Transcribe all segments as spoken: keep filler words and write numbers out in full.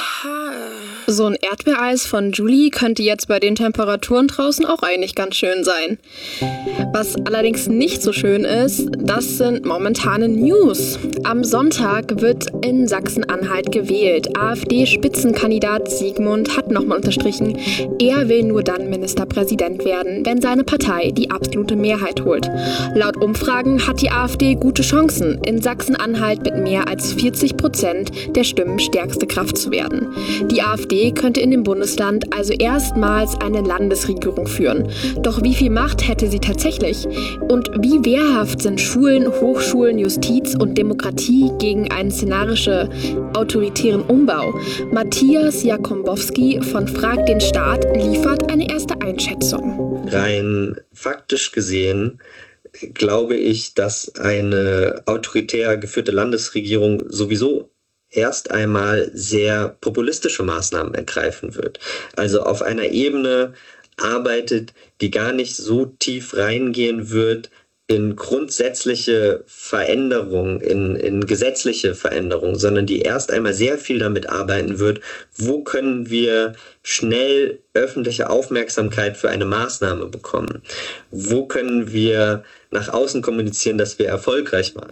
So ein Erdbeereis von Julie könnte jetzt bei den Temperaturen draußen auch eigentlich ganz schön sein. Was allerdings nicht so schön ist, das sind momentane News. Am Sonntag wird in Sachsen-Anhalt gewählt. AfD-Spitzenkandidat Siegmund hat nochmal unterstrichen, er will nur dann Ministerpräsident werden, wenn seine Partei die absolute Mehrheit holt. Laut Umfragen hat die AfD gute Chancen, in Sachsen-Anhalt mit mehr als vierzig Prozent der Stimmen stärkste Kraft zu werden. Die AfD könnte in dem Bundesland also erstmals eine Landesregierung führen. Doch wie viel Macht hätte sie tatsächlich? Und wie wehrhaft sind Schulen, Hochschulen, Justiz und Demokratie gegen einen szenarischen autoritären Umbau? Matthias Jakombowski von Frag den Staat liefert eine erste Einschätzung. Rein faktisch gesehen glaube ich, dass eine autoritär geführte Landesregierung sowieso erst einmal sehr populistische Maßnahmen ergreifen wird. Also auf einer Ebene arbeitet, die gar nicht so tief reingehen wird in grundsätzliche Veränderungen, in, in gesetzliche Veränderungen, sondern die erst einmal sehr viel damit arbeiten wird, wo können wir schnell öffentliche Aufmerksamkeit für eine Maßnahme bekommen? Wo können wir nach außen kommunizieren, dass wir erfolgreich waren?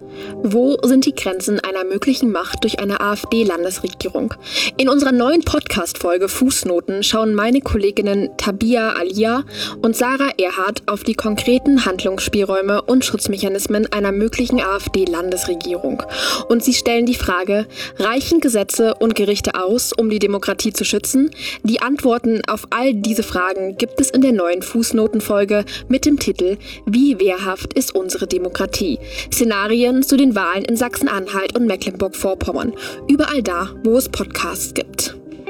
Wo sind die Grenzen einer möglichen Macht durch eine AfD-Landesregierung? In unserer neuen Podcast-Folge Fußnoten schauen meine Kolleginnen Tabia Alia und Sarah Erhardt auf die konkreten Handlungsspielräume und Schutzmechanismen einer möglichen AfD-Landesregierung. Und sie stellen die Frage, reichen Gesetze und Gerichte aus, um die Demokratie zu schützen? Die Antworten auf all diese Fragen gibt es in der neuen Fußnoten-Folge mit dem Titel Wie wehrhaft ist unsere Demokratie? Szenarien zu den Wahlen in Sachsen-Anhalt und Mecklenburg-Vorpommern. Überall da, wo es Podcasts gibt.